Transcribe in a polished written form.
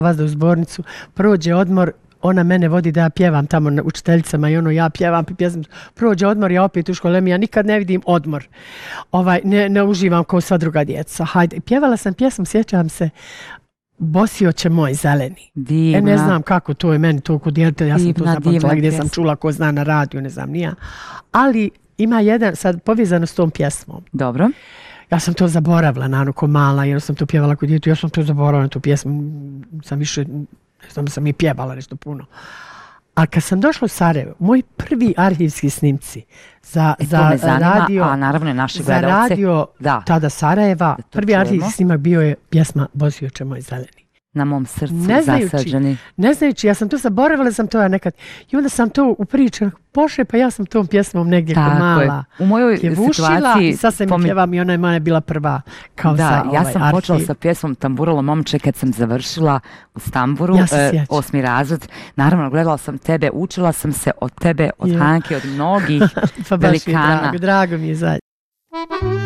vazda u zbornicu, prođe odmor, ona mene vodi da ja pjevam tamo na učiteljicama i ja pjevam pjesmu. Prođe odmor, ja opet u škole, ja nikad ne vidim odmor. Ne uživam kao sva druga djeca. Hajde, pjevala sam pjesmu, sjećam se, Bosioće moj zeleni. Divna. Ne znam kako to je meni to kod djeteta, ja sam to zapamtila gdje pjesma. sam čula, ko zna na radiju, ne znam nija. Ali ima jedan, sad povezano s tom pjesmom. Dobro. Ja sam to zaboravila, naravno, ko mala, jer sam to pjevala kod djetu, ja sam to zaboravila, tu pjesmu, sam više, sam i pjevala nešto puno. A kad sam došla u Sarajevo, moji prvi arhivski snimci za zanima, radio, a naravno naši za radio tada Sarajeva, prvi arhivski snimak bio je pjesma Bosioće moj zeleni. Na mom srcu zasađeni. Ne znajući, ja sam to zaboravila, sam to ja nekad. I onda sam to u priči, Bože, pa ja sam tom pjesmom negdje ko mala. U mojoj situaciji... I sad sam mi pjevam i ona je moja bila prva kao sa ja sam počela sa pjesmom Tamburalo momče kad sam završila u Stamburu, 8. razred. Naravno, gledala sam tebe, učila sam se od tebe, od Hanke, od mnogih pa velikana. Drago mi je zajedno.